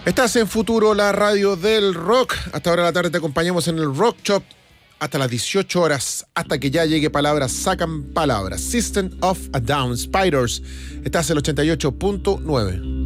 Estás en Futuro, la radio del rock. Hasta ahora de la tarde te acompañamos en el Rock Shop hasta las 18 horas, hasta que ya llegue Palabras Sacan Palabras. System of a Down, Spiders. Estás en el 88.9.